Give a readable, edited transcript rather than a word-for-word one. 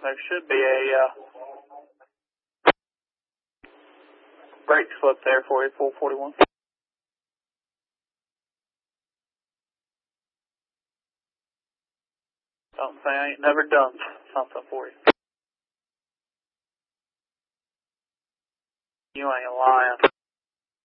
There should be a brake slip there for you, 441. Don't say I ain't never done something for you. You ain't lying.